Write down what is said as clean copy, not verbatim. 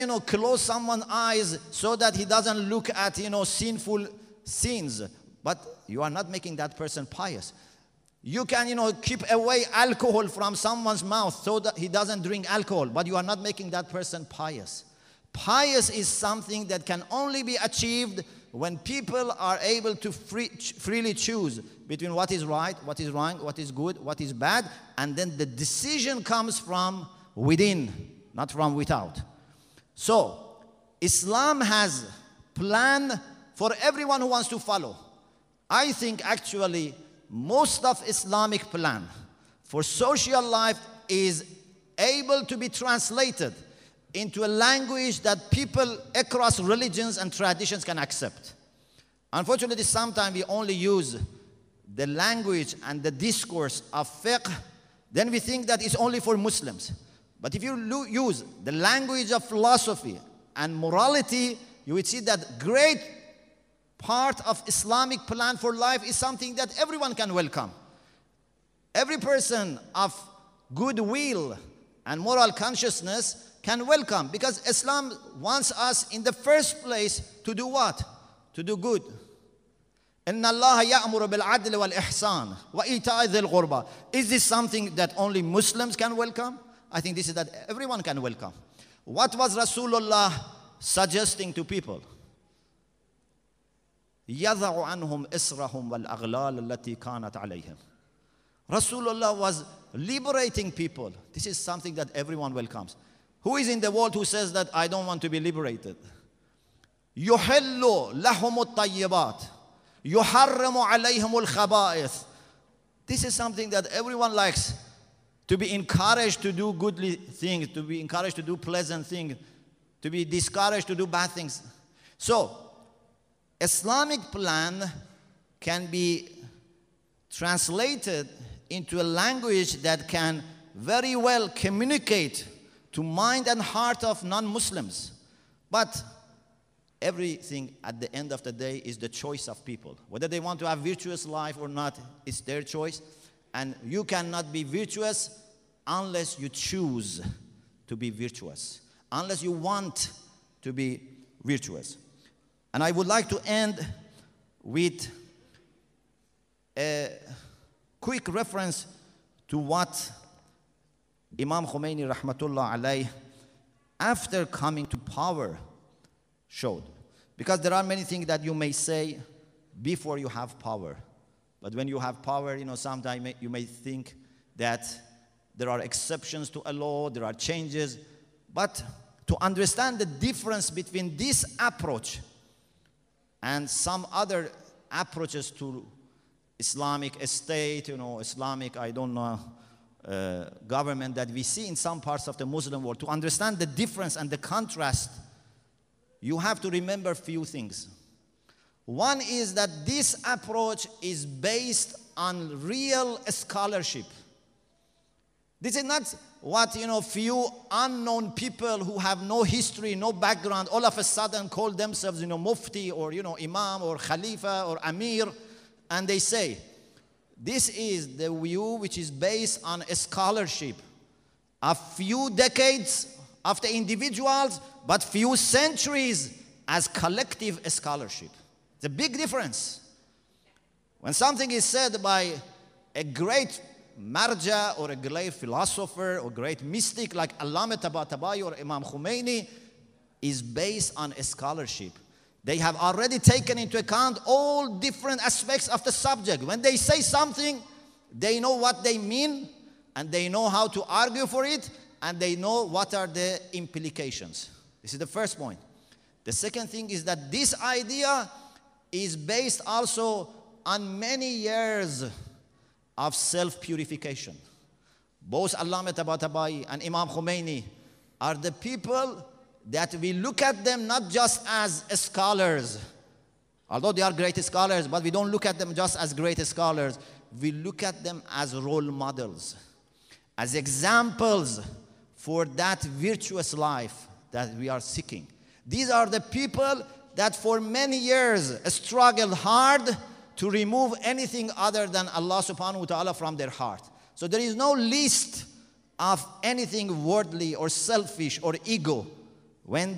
close someone's eyes so that he doesn't look at, sinful sins. But you are not making that person pious. You can, keep away alcohol from someone's mouth so that he doesn't drink alcohol, but you are not making that person pious. Pious is something that can only be achieved when people are able to freely choose between what is right, what is wrong, what is good, what is bad, and then the decision comes from within, not from without. So, Islam has plan for everyone who wants to follow. I think actually most of Islamic plan for social life is able to be translated into a language that people across religions and traditions can accept. Unfortunately, sometimes we only use the language and the discourse of fiqh, then we think that it's only for Muslims. But if you use the language of philosophy and morality, you will see that great part of Islamic plan for life is something that everyone can welcome. Every person of goodwill and moral consciousness can welcome, because Islam wants us in the first place to do what? To do good. إِنَّ اللَّهَ يَأْمُرُ بِالْعَدْلِ وَالْإِحْسَانِ وَإِيتَاءِ ذِي الْقُرْبَى. Is this something that only Muslims can welcome? I think this is that everyone can welcome. What was Rasulullah suggesting to people? يَضَعُ عَنْهُمْ إِسْرَهُمْ وَالْأَغْلَالَ الَّتِي كَانَتْ عَلَيْهِمْ. Rasulullah was liberating people. This is something that everyone welcomes. Who is in the world who says that I don't want to be liberated? يُحِلُّ لَهُمُ الطَّيِّبَاتِ يُحَرِّمُ عَلَيْهِمُ الْخَبَائِثِ. This is something that everyone likes, to be encouraged to do goodly things, to be encouraged to do pleasant things, to be discouraged to do bad things. So, Islamic plan can be translated into a language that can very well communicate to mind and heart of non-Muslims. But everything at the end of the day is the choice of people. Whether they want to have virtuous life or not, it's their choice. And you cannot be virtuous unless you choose to be virtuous, unless you want to be virtuous. And I would like to end with a quick reference to what Imam Khomeini rahmatullah alayh, after coming to power, showed. Because there are many things that you may say before you have power. But when you have power, sometimes you may think that there are exceptions to a law, there are changes. But to understand the difference between this approach and some other approaches to Islamic state, Islamic, government that we see in some parts of the Muslim world, to understand the difference and the contrast, you have to remember a few things. One is that this approach is based on real scholarship. This is not what, few unknown people who have no history, no background, all of a sudden call themselves, mufti or, imam or khalifa or amir, and they say, this is the view which is based on a scholarship. A few decades of the individuals, but few centuries as collective scholarship. It's a big difference. When something is said by a great marja or a great philosopher or great mystic like Allama Tabatabai or Imam Khomeini, is based on a scholarship. They have already taken into account all different aspects of the subject. When they say something, they know what they mean, and they know how to argue for it, and they know what are the implications. This is the first point. The second thing is that this idea is based also on many years of self-purification. Both Allama Tabatabai and Imam Khomeini are the people that we look at them not just as scholars, although they are great scholars, but we don't look at them just as great scholars. We look at them as role models, as examples for that virtuous life that we are seeking. These are the people that for many years struggled hard to remove anything other than Allah subhanahu wa ta'ala from their heart. So there is no list of anything worldly or selfish or ego when